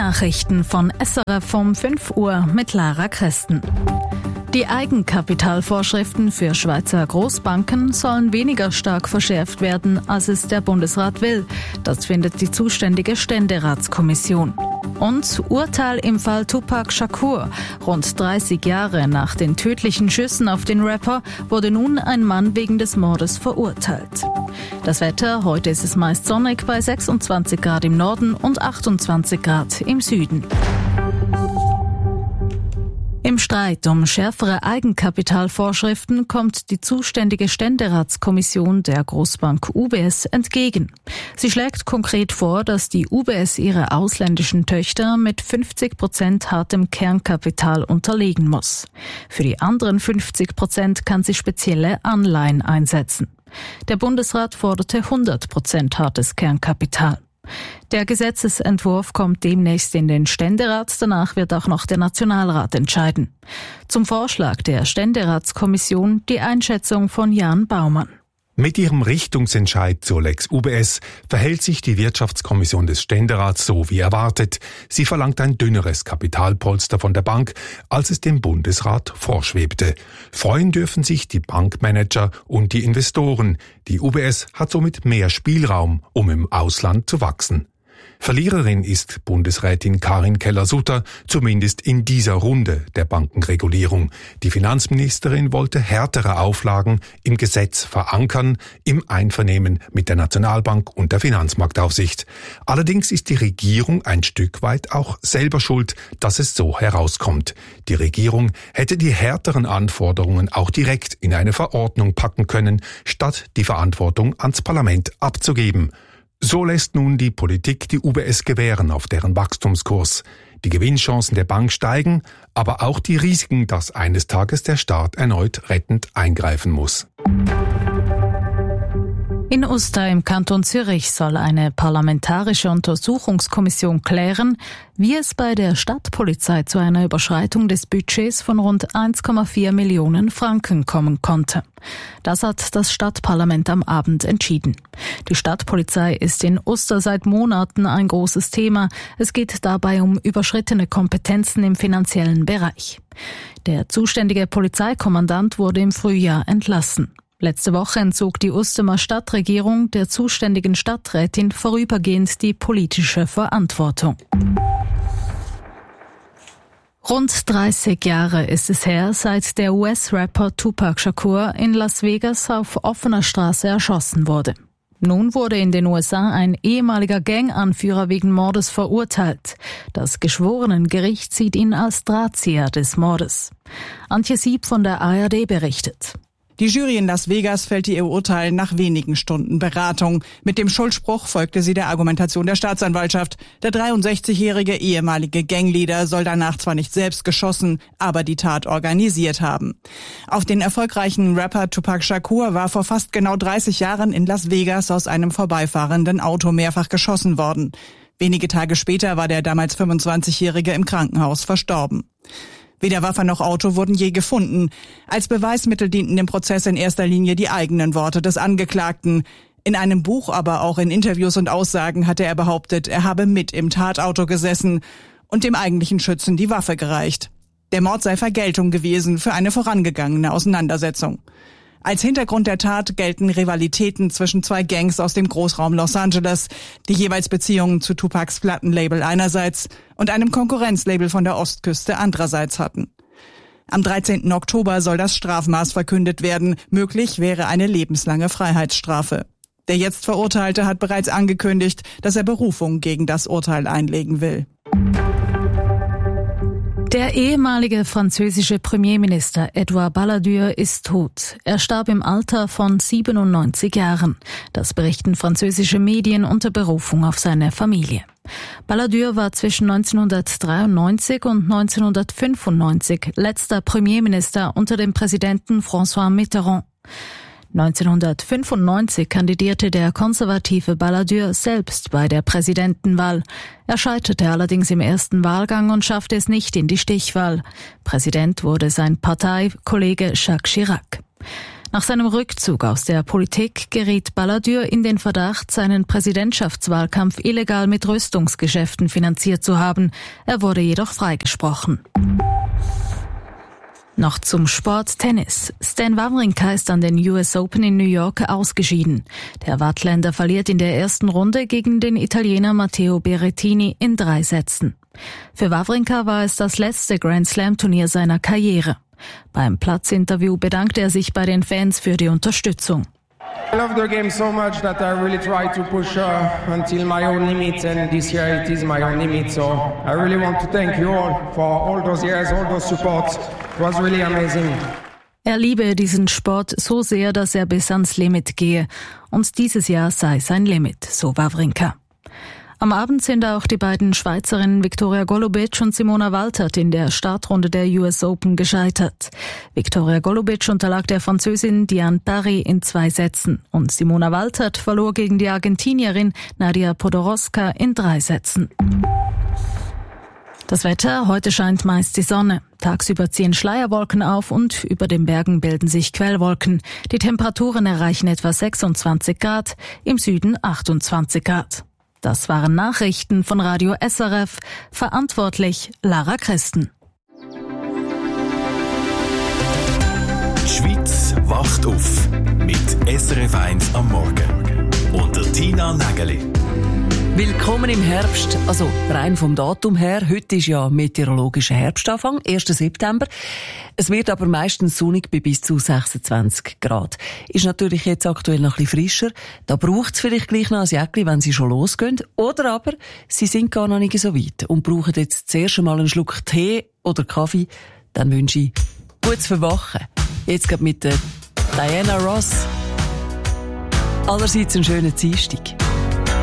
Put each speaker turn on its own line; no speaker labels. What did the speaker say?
Nachrichten von SRF um 5 Uhr mit Lara Christen. Die Eigenkapitalvorschriften für Schweizer Großbanken sollen weniger stark verschärft werden, als es der Bundesrat will. Das findet die zuständige Ständeratskommission. Und Urteil im Fall Tupac Shakur. Rund 30 Jahre nach den tödlichen Schüssen auf den Rapper wurde nun ein Mann wegen des Mordes verurteilt. Das Wetter, heute ist es meist sonnig bei 26 Grad im Norden und 28 Grad im Süden. Im Streit um schärfere Eigenkapitalvorschriften kommt die zuständige Ständeratskommission der Großbank UBS entgegen. Sie schlägt konkret vor, dass die UBS ihre ausländischen Töchter mit 50% hartem Kernkapital unterlegen muss. Für die anderen 50% kann sie spezielle Anleihen einsetzen. Der Bundesrat forderte 100% hartes Kernkapital. Der Gesetzesentwurf kommt demnächst in den Ständerat, danach wird auch noch der Nationalrat entscheiden. Zum Vorschlag der Ständeratskommission die Einschätzung von Jan Baumann.
Mit ihrem Richtungsentscheid zur Lex UBS verhält sich die Wirtschaftskommission des Ständerats so wie erwartet. Sie verlangt ein dünneres Kapitalpolster von der Bank, als es dem Bundesrat vorschwebte. Freuen dürfen sich die Bankmanager und die Investoren. Die UBS hat somit mehr Spielraum, um im Ausland zu wachsen. Verliererin ist Bundesrätin Karin Keller-Sutter, zumindest in dieser Runde der Bankenregulierung. Die Finanzministerin wollte härtere Auflagen im Gesetz verankern, im Einvernehmen mit der Nationalbank und der Finanzmarktaufsicht. Allerdings ist die Regierung ein Stück weit auch selber schuld, dass es so herauskommt. Die Regierung hätte die härteren Anforderungen auch direkt in eine Verordnung packen können, statt die Verantwortung ans Parlament abzugeben. So lässt nun die Politik die UBS gewähren auf deren Wachstumskurs. Die Gewinnchancen der Bank steigen, aber auch die Risiken, dass eines Tages der Staat erneut rettend eingreifen muss.
In Uster im Kanton Zürich soll eine parlamentarische Untersuchungskommission klären, wie es bei der Stadtpolizei zu einer Überschreitung des Budgets von rund 1,4 Millionen Franken kommen konnte. Das hat das Stadtparlament am Abend entschieden. Die Stadtpolizei ist in Uster seit Monaten ein großes Thema. Es geht dabei um überschrittene Kompetenzen im finanziellen Bereich. Der zuständige Polizeikommandant wurde im Frühjahr entlassen. Letzte Woche entzog die Ustemer Stadtregierung der zuständigen Stadträtin vorübergehend die politische Verantwortung. Rund 30 Jahre ist es her, seit der US-Rapper Tupac Shakur in Las Vegas auf offener Straße erschossen wurde. Nun wurde in den USA ein ehemaliger Ganganführer wegen Mordes verurteilt. Das Geschworenengericht sieht ihn als Drahtzieher des Mordes. Antje Sieb von der ARD berichtet.
Die Jury in Las Vegas fällte ihr Urteil nach wenigen Stunden Beratung. Mit dem Schuldspruch folgte sie der Argumentation der Staatsanwaltschaft. Der 63-jährige ehemalige Gangleader soll danach zwar nicht selbst geschossen, aber die Tat organisiert haben. Auf den erfolgreichen Rapper Tupac Shakur war vor fast genau 30 Jahren in Las Vegas aus einem vorbeifahrenden Auto mehrfach geschossen worden. Wenige Tage später war der damals 25-jährige im Krankenhaus verstorben. Weder Waffe noch Auto wurden je gefunden. Als Beweismittel dienten im Prozess in erster Linie die eigenen Worte des Angeklagten. In einem Buch, aber auch in Interviews und Aussagen hatte er behauptet, er habe mit im Tatauto gesessen und dem eigentlichen Schützen die Waffe gereicht. Der Mord sei Vergeltung gewesen für eine vorangegangene Auseinandersetzung. Als Hintergrund der Tat gelten Rivalitäten zwischen zwei Gangs aus dem Großraum Los Angeles, die jeweils Beziehungen zu Tupacs Plattenlabel einerseits und einem Konkurrenzlabel von der Ostküste andererseits hatten. Am 13. Oktober soll das Strafmaß verkündet werden. Möglich wäre eine lebenslange Freiheitsstrafe. Der jetzt Verurteilte hat bereits angekündigt, dass er Berufung gegen das Urteil einlegen will.
Der ehemalige französische Premierminister Edouard Balladur ist tot. Er starb im Alter von 97 Jahren. Das berichten französische Medien unter Berufung auf seine Familie. Balladur war zwischen 1993 und 1995 letzter Premierminister unter dem Präsidenten François Mitterrand. 1995 kandidierte der konservative Balladur selbst bei der Präsidentenwahl. Er scheiterte allerdings im ersten Wahlgang und schaffte es nicht in die Stichwahl. Präsident wurde sein Parteikollege Jacques Chirac. Nach seinem Rückzug aus der Politik geriet Balladur in den Verdacht, seinen Präsidentschaftswahlkampf illegal mit Rüstungsgeschäften finanziert zu haben. Er wurde jedoch freigesprochen. Noch zum Sport Tennis. Stan Wawrinka ist an den US Open in New York ausgeschieden. Der Wattländer verliert in der ersten Runde gegen den Italiener Matteo Berrettini in 3 Sätzen. Für Wawrinka war es das letzte Grand Slam Turnier seiner Karriere. Beim Platzinterview bedankte er sich bei den Fans für die Unterstützung.
I love the game so much that I really try to push until my own limit, and this year it is my own limit. So I really want to thank you all for all those years, all those supports. It was really amazing.
Er liebe diesen Sport so sehr, dass er bis ans Limit gehe. Und dieses Jahr sei sein Limit, so Wawrinka. Am Abend sind auch die beiden Schweizerinnen Viktoria Golubic und Simona Waltert in der Startrunde der US Open gescheitert. Viktoria Golubic unterlag der Französin Diane Parry in 2 Sätzen und Simona Waltert verlor gegen die Argentinierin Nadia Podoroska in 3 Sätzen. Das Wetter: Heute scheint meist die Sonne. Tagsüber ziehen Schleierwolken auf und über den Bergen bilden sich Quellwolken. Die Temperaturen erreichen etwa 26 Grad, im Süden 28 Grad. Das waren Nachrichten von Radio SRF. Verantwortlich Lara Christen.
Die Schweiz wacht auf mit SRF 1 am Morgen. Und der Tina Nägeli.
Willkommen im Herbst. Also rein vom Datum her. Heute ist ja meteorologischer Herbstanfang, 1. September. Es wird aber meistens sonnig bei bis zu 26 Grad. Ist natürlich jetzt aktuell noch ein bisschen frischer. Da braucht es vielleicht gleich noch ein Jäckchen, wenn Sie schon losgehen. Oder aber Sie sind gar noch nicht so weit und brauchen jetzt zuerst einmal einen Schluck Tee oder Kaffee. Dann wünsche ich gutes Verwachen. Jetzt gerade mit der Diana Ross. Allerseits einen schönen Dienstag.